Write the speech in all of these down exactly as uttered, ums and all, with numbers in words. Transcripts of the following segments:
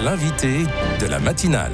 l'invité de la matinale.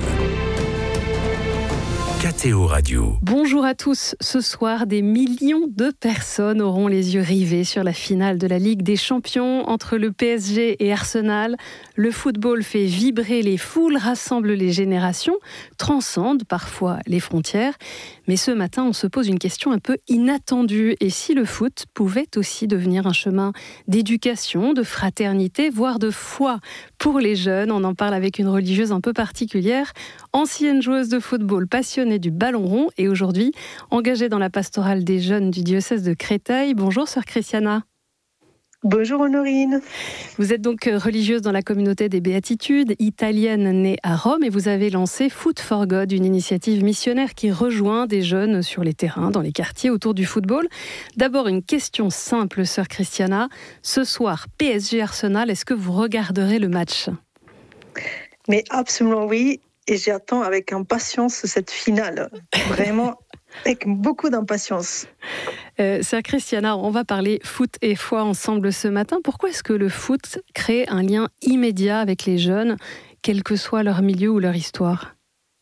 K T O Radio. Bonjour à tous. Ce soir, des millions de personnes auront les yeux rivés sur la finale de la Ligue des Champions entre le P S G et Arsenal. Le football fait vibrer les foules, rassemble les générations, transcende parfois les frontières. Mais ce matin, on se pose une question un peu inattendue. Et si le foot pouvait aussi devenir un chemin d'éducation, de fraternité, voire de foi pour les jeunes? On en parle avec une religieuse un peu particulière, ancienne joueuse de football, passionnée du ballon rond et aujourd'hui engagée dans la pastorale des jeunes du diocèse de Créteil. Bonjour sœur Christiana. Bonjour Honorine. Vous êtes donc religieuse dans la communauté des Béatitudes, italienne née à Rome, et vous avez lancé Foot for God, une initiative missionnaire qui rejoint des jeunes sur les terrains, dans les quartiers autour du football. D'abord une question simple, sœur Christiana. Ce soir, P S G Arsenal, est-ce que vous regarderez le match? Mais absolument oui, et j'attends avec impatience cette finale. Vraiment avec beaucoup d'impatience. Euh, Sœur Christiana, on va parler foot et foi ensemble ce matin. Pourquoi est-ce que le foot crée un lien immédiat avec les jeunes, quel que soit leur milieu ou leur histoire?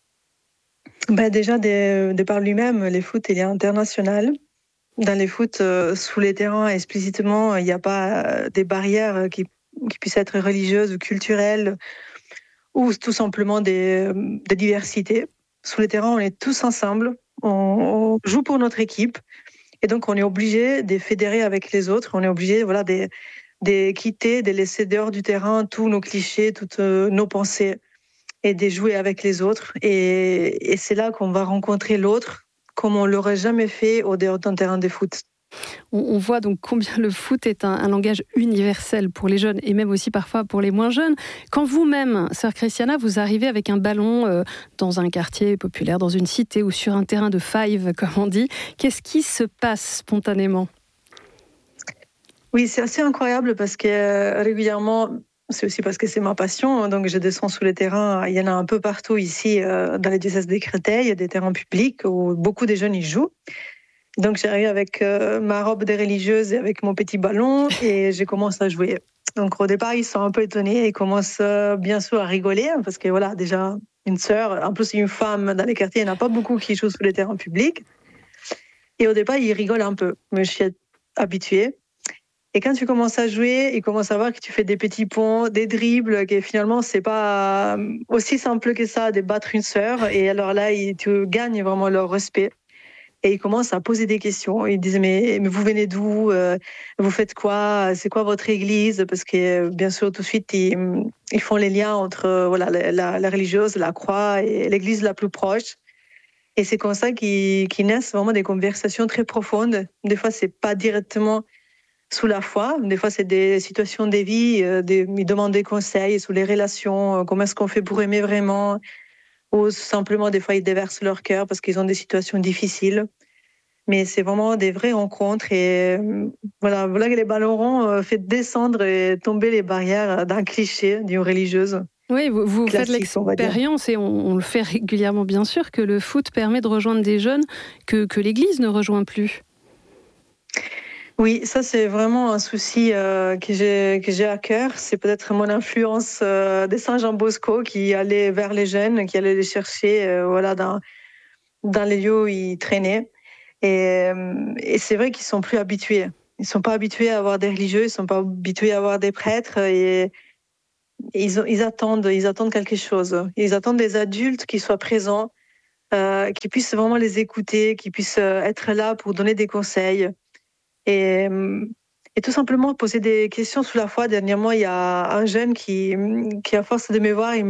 Ben déjà, de, de par lui-même, les foot, il est international. Dans les foot, euh, sous les terrains, explicitement, il n'y a pas euh, des barrières qui, qui puissent être religieuses ou culturelles, ou tout simplement des, des diversités. Sous les terrains, on est tous ensemble, on, on joue pour notre équipe, et donc on est obligé de fédérer avec les autres, on est obligé voilà, de, de quitter, de laisser dehors du terrain tous nos clichés, toutes nos pensées, et de jouer avec les autres. Et, et c'est là qu'on va rencontrer l'autre, comme on ne l'aurait jamais fait au dehors d'un terrain de foot. On voit donc combien le foot est un, un langage universel pour les jeunes et même aussi parfois pour les moins jeunes. Quand vous-même, sœur Christiana, vous arrivez avec un ballon euh, dans un quartier populaire, dans une cité ou sur un terrain de five, comme on dit, qu'est-ce qui se passe spontanément? Oui, c'est assez incroyable parce que euh, régulièrement, c'est aussi parce que c'est ma passion, donc je descends sous les terrains. Il y en a un peu partout ici, euh, dans les diocèses de Créteil, il y a des terrains publics où beaucoup de jeunes y jouent. Donc j'arrive avec euh, ma robe de religieuse et avec mon petit ballon et je commence à jouer. Donc au départ, ils sont un peu étonnés, ils commencent euh, bien sûr à rigoler parce que voilà, déjà une sœur, en plus une femme dans les quartiers, il n'y en a pas beaucoup qui jouent sur les terrains publics. Et au départ, ils rigolent un peu, mais je suis habituée. Et quand tu commences à jouer, ils commencent à voir que tu fais des petits ponts, des dribbles, que finalement, c'est pas aussi simple que ça de battre une sœur. Et alors là, tu gagnes vraiment leur respect. Et ils commencent à poser des questions. Ils disent mais, mais vous venez d'où? Vous faites quoi? C'est quoi votre église? Parce que bien sûr, tout de suite, ils, ils font les liens entre voilà, la, la religieuse, la croix et l'église la plus proche. Et c'est comme ça qu'ils, qu'ils naissent vraiment des conversations très profondes. Des fois, c'est pas directement sous la foi. Des fois, c'est des situations de vie. Des, ils demandent des conseils sur les relations. Comment est-ce qu'on fait pour aimer vraiment? Ou simplement, des fois, ils déversent leur cœur parce qu'ils ont des situations difficiles. Mais c'est vraiment des vraies rencontres. Et voilà, voilà que les ballons ronds fait descendre et tomber les barrières d'un cliché d'une religieuse. Oui, vous, vous classique, faites l'expérience, et on, on le fait régulièrement, bien sûr, que le foot permet de rejoindre des jeunes que, que l'Église ne rejoint plus. Oui, ça c'est vraiment un souci euh, que j'ai que j'ai à cœur. C'est peut-être mon influence euh, de Saint Jean Bosco qui allait vers les jeunes, qui allait les chercher, euh, voilà, dans dans les lieux où ils traînaient. Et, euh, et c'est vrai qu'ils sont plus habitués. Ils sont pas habitués à avoir des religieux, ils sont pas habitués à avoir des prêtres, et, et ils ont, ils attendent, ils attendent quelque chose. Ils attendent des adultes qui soient présents, euh, qui puissent vraiment les écouter, qui puissent être là pour donner des conseils. Et, et tout simplement poser des questions sous la foi. Dernièrement, il y a un jeune qui, qui à force de me voir, il me